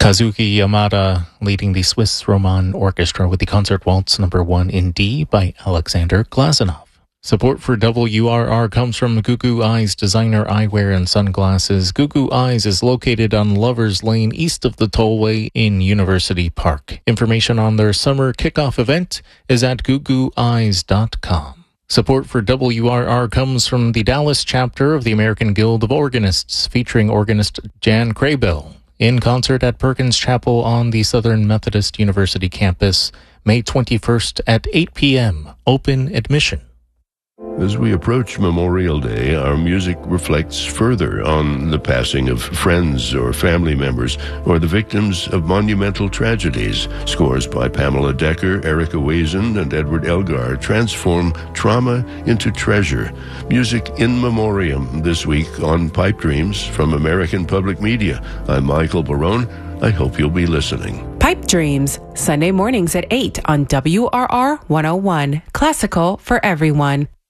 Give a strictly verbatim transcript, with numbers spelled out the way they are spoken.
Kazuki Yamada leading the Swiss Roman Orchestra with the Concert Waltz number one in D by Alexander Glazunov. Support for W R R comes from Goo Goo Eyes Designer Eyewear and Sunglasses. Goo Goo Eyes is located on Lovers Lane east of the tollway in University Park. Information on their summer kickoff event is at goo goo eyes dot com. Support for W R R comes from the Dallas chapter of the American Guild of Organists, featuring organist Jan Craybill, in concert at Perkins Chapel on the Southern Methodist University campus, May twenty-first at eight p.m. Open admission. As we approach Memorial Day, our music reflects further on the passing of friends or family members or the victims of monumental tragedies. Scores by Pamela Decker, Erica Wazen, and Edward Elgar transform trauma into treasure. Music in memoriam this week on Pipe Dreams from American Public Media. I'm Michael Barone. I hope you'll be listening. Pipe Dreams, Sunday mornings at eight on W R R one oh one. Classical for everyone.